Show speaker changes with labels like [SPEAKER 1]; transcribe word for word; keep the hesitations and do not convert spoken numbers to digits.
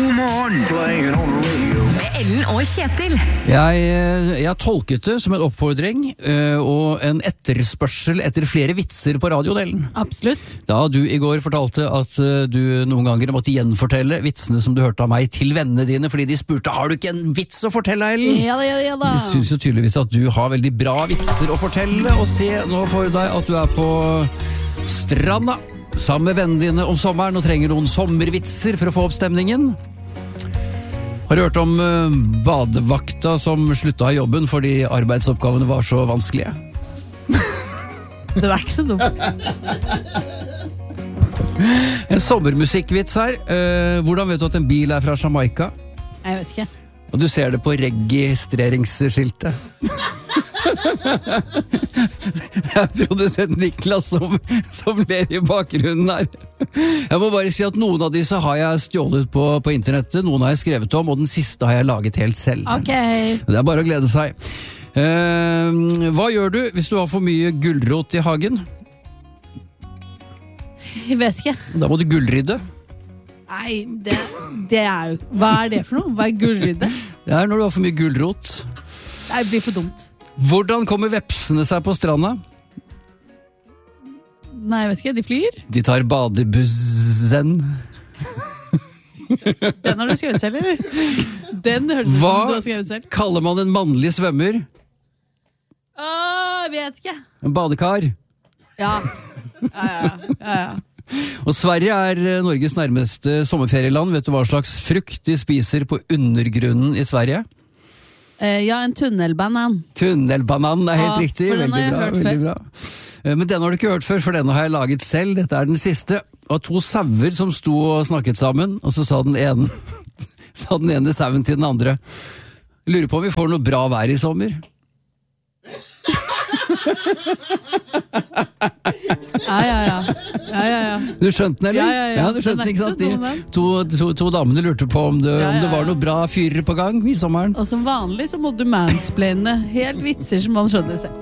[SPEAKER 1] God morgen. Playing on the radio.
[SPEAKER 2] Med Ellen og Kjetil.
[SPEAKER 3] Jeg, jeg har tolket det som en oppfordring øh, og en etterspørsel etter flere vitser på radiodelen.
[SPEAKER 4] Absolutt.
[SPEAKER 3] Da du i går fortalte at øh, du noen ganger måtte gjenfortelle vitsene som du hørte av meg til vennene dine, fordi de spurte, har du ikke en vits å fortelle, Ellen?
[SPEAKER 4] Ja da, ja da, ja da.
[SPEAKER 3] De synes jo tydeligvis at du har veldig bra vitser å fortelle, og se nå for deg at du er på stranda sammen med vennene dine om sommeren og trenger noen sommervitser for å få opp stemningen. Har du hørt om uh, badevakta som slutta i jobben fordi arbeidsoppgavene var så vanskelige?
[SPEAKER 4] Det er ikke så dumt.
[SPEAKER 3] En sommermusikkvits her. Uh, hvordan vet du at en bil er fra Jamaica?
[SPEAKER 4] Jeg vet ikke.
[SPEAKER 3] Og du ser det på registreringsskiltet. Det er produsent Niklas som, som ler i bakgrunnen her. Jeg må bare si at noen av disse har jeg stjålet på, på internettet, noen har jeg skrevet om, og den siste har jeg laget helt selv.
[SPEAKER 4] Ok.
[SPEAKER 3] Det er bare å glede seg. Uh, hva gjør du hvis du har for mye gulrot i hagen?
[SPEAKER 4] Jeg vet ikke.
[SPEAKER 3] Da må du gullrydde.
[SPEAKER 4] Nei, det, det er jo... Hva er det for noe? Hva er gullrydde?
[SPEAKER 3] Det er når du har for mye gulrot.
[SPEAKER 4] Det blir for dumt.
[SPEAKER 3] Hvordan kommer vepsene seg på stranda?
[SPEAKER 4] Nei, jeg vet ikke. De flyr.
[SPEAKER 3] De tar badebussen.
[SPEAKER 4] Den har du skrevet selv, eller? Den hørtes ut som du har skrevet selv.
[SPEAKER 3] Hva kaller man en mannlig svømmer?
[SPEAKER 4] Åh, jeg vet ikke.
[SPEAKER 3] En badekar.
[SPEAKER 4] Ja. Ja, ja, ja, ja.
[SPEAKER 3] Og Sverige er Norges nærmeste sommerferieland. Vet du hva slags frukt de spiser på undergrunnen i Sverige?
[SPEAKER 4] Eh, ja, en tunnelbanan.
[SPEAKER 3] Tunnelbanan er helt
[SPEAKER 4] Ja,
[SPEAKER 3] riktig.
[SPEAKER 4] for den har jeg
[SPEAKER 3] Veldig bra,
[SPEAKER 4] hørt
[SPEAKER 3] veldig
[SPEAKER 4] før.
[SPEAKER 3] bra. Eh, Men denne har du ikke hørt før, for denne har jeg laget selv. Dette er den siste. Det var to sauer som sto og snakket sammen, og så sa den ene, sa den ene sauen til den andre. Jeg lurer på om vi får noe bra vær i sommer.
[SPEAKER 4] Ja, ja, ja. Ja, ja, ja.
[SPEAKER 3] Du skjønte den, eller?
[SPEAKER 4] Ja, ja, ja.
[SPEAKER 3] du skjønte
[SPEAKER 4] Den er
[SPEAKER 3] den, ikke
[SPEAKER 4] ikke
[SPEAKER 3] sant?
[SPEAKER 4] så dum,
[SPEAKER 3] De,
[SPEAKER 4] den.
[SPEAKER 3] to, to, to damene lurte på om det,
[SPEAKER 4] Ja,
[SPEAKER 3] om det
[SPEAKER 4] ja,
[SPEAKER 3] var
[SPEAKER 4] ja.
[SPEAKER 3] noe bra fyrer på gang i sommeren.
[SPEAKER 4] Og som vanlig så må du mansplaine helt vitser som man skjønner selv.